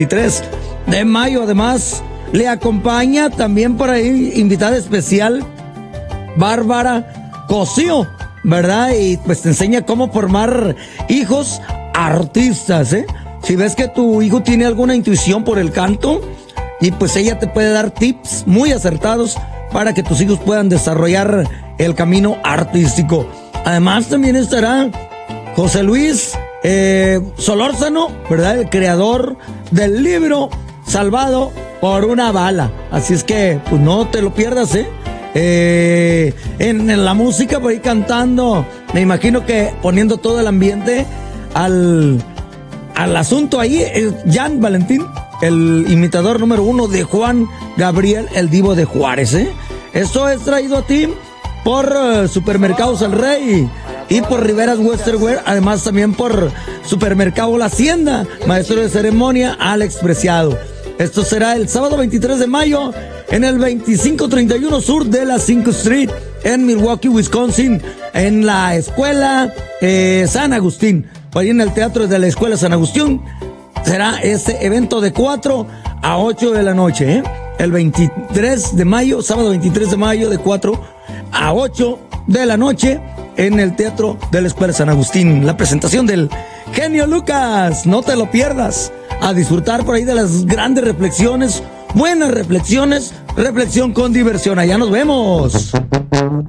23 de mayo. Además, le acompaña también por ahí, invitada especial, Bárbara Cosío, ¿verdad? Y pues te enseña cómo formar hijos artistas, ¿eh? Si ves que tu hijo tiene alguna intuición por el canto, y pues ella te puede dar tips muy acertados para que tus hijos puedan desarrollar el camino artístico. Además, también estará José Luis Solórzano, ¿verdad? El creador del libro Salvado por una bala. Así es que, pues no te lo pierdas, ¿eh? En la música, por ahí cantando, me imagino que poniendo todo el ambiente al asunto ahí, Jan Valentín, el imitador número 1 de Juan Gabriel, el Divo de Juárez, ¿eh? Esto es traído a ti por Supermercados El Rey y por Riveras Western Wear, además también por Supermercado La Hacienda, maestro de ceremonia Alex Preciado. Esto será el sábado 23 de mayo en el 2531 sur de la 5th Street en Milwaukee, Wisconsin, en la escuela San Agustín, ahí en el teatro de la escuela San Agustín. Será este evento de 4 a 8 de la noche, ¿eh? El 23 de mayo, sábado 23 de mayo, de 4 a 8 de la noche en el teatro de la escuela San Agustín. La presentación del genio Lucas, no te lo pierdas. A disfrutar por ahí de las grandes reflexiones, buenas reflexiones, reflexión con diversión. Allá nos vemos.